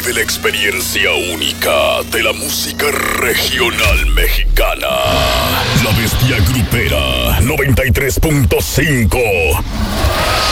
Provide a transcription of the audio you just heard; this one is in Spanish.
Vive la experiencia única de la música regional mexicana. La Bestia Grupera 93.5.